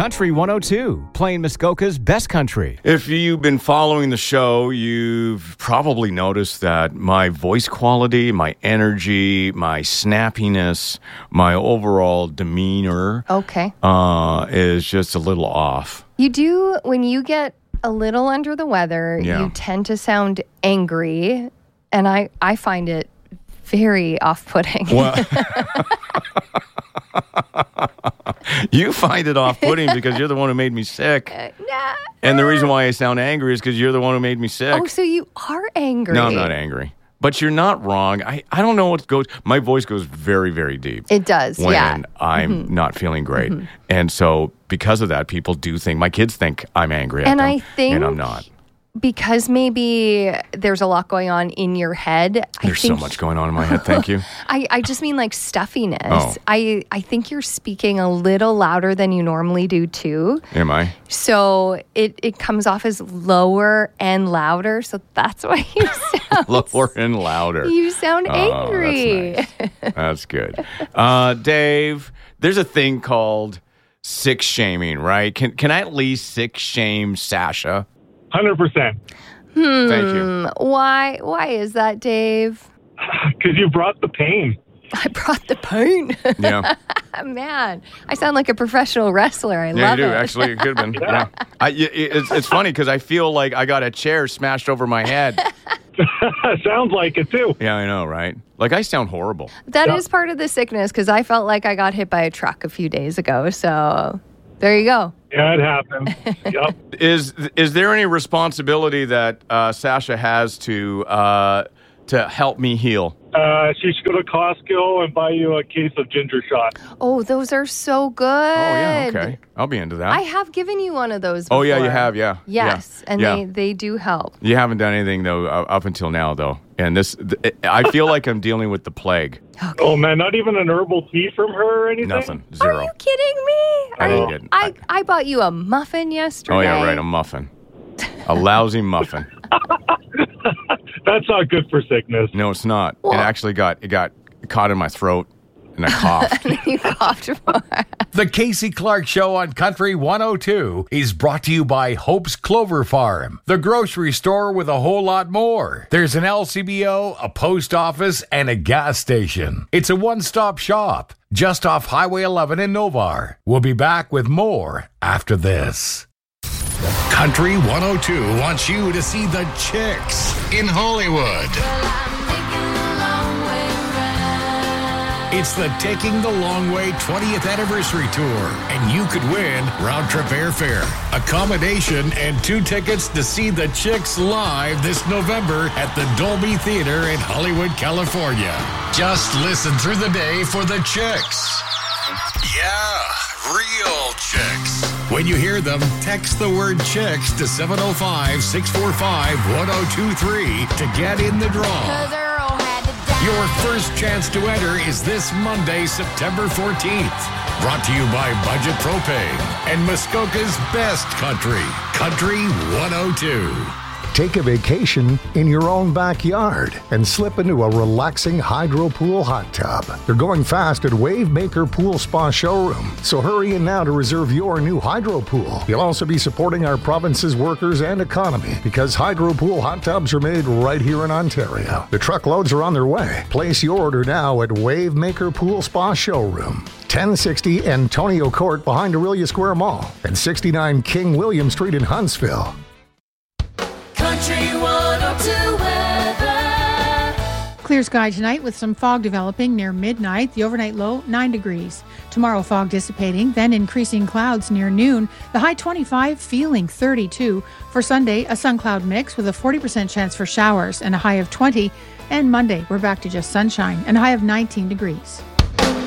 Country 102, playing Muskoka's best country. If you've been following the show, you've probably noticed that my voice quality, my energy, my snappiness, my overall demeanor is just a little off. You do, when you get a little under the weather, you tend to sound angry, and I find it very off-putting. Well, you find it off-putting because you're the one who made me sick. And the reason why I sound angry is because you're the one who made me sick. Oh, so you are angry. No, I'm not angry. But you're not wrong. I don't know what goes... My voice goes very, very deep. It does, when I'm not feeling great. Mm-hmm. And so because of that, people do think... My kids think I'm angry at them. I think... And I'm not. Because maybe there's a lot going on in your head. There's so much going on in my head, thank you. I just mean like stuffiness. Oh. I think you're speaking a little louder than you normally do too. Am I? So it comes off as lower and louder, so that's why you sound... Lower and louder. You sound angry. That's nice. That's good. Dave, there's a thing called sick shaming, right? Can I at least sick shame Sasha? 100%. Thank you. Why is that, Dave? Because you brought the pain. I brought the pain. Yeah. Man, I sound like a professional wrestler. I love it. Yeah, you do. Actually, it could have been. Yeah. It's funny because I feel like I got a chair smashed over my head. Sounds like it, too. Yeah, I know, right? Like, I sound horrible. That is part of the sickness because I felt like I got hit by a truck a few days ago. So there you go. Yeah, it happened. Yep. Is there any responsibility that Sasha has to help me heal? She should go to Costco and buy you a case of ginger shots. Oh, those are so good. Oh, yeah, okay. I'll be into that. I have given you one of those before. Oh, yeah, you have, yeah. Yes, yeah. and they do help. You haven't done anything, though, up until now, though. And I feel like I'm dealing with the plague. Okay. Oh, man, not even an herbal tea from her or anything? Nothing, zero. Are you kidding me? I didn't get it. I bought you a muffin yesterday. Oh, yeah, right, a muffin. A lousy muffin. That's not good for sickness. No, it's not. Well, it actually got caught in my throat, and I coughed. You coughed more. The Casey Clark Show on Country 102 is brought to you by Hope's Clover Farm, the grocery store with a whole lot more. There's an LCBO, a post office, and a gas station. It's a one-stop shop just off Highway 11 in Novar. We'll be back with more after this. Country 102 wants you to see the Chicks in Hollywood. It's the Taking the Long Way 20th Anniversary Tour, and you could win round-trip airfare, accommodation, and 2 tickets to see the Chicks live this November at the Dolby Theater in Hollywood, California. Just listen through the day for the Chicks. Yeah, real Chicks. When you hear them, text the word Chicks to 705-645-1023 to get in the draw. Your first chance to enter is this Monday, September 14th. Brought to you by Budget Propane and Muskoka's best country, Country 102. Take a vacation in your own backyard and slip into a relaxing hydro pool hot tub. They're going fast at Wavemaker Pool Spa Showroom, so hurry in now to reserve your new hydro pool. You'll also be supporting our province's workers and economy because hydro pool hot tubs are made right here in Ontario. The truckloads are on their way. Place your order now at Wavemaker Pool Spa Showroom. 1060 Antonio Court behind Aurelia Square Mall and 69 King William Street in Huntsville. Country 102 weather. Clear sky tonight with some fog developing near midnight. The overnight low, 9 degrees. Tomorrow, fog dissipating, then increasing clouds near noon. The high 25, feeling 32. For Sunday, a sun cloud mix with a 40% chance for showers and a high of 20. And Monday, we're back to just sunshine and a high of 19 degrees.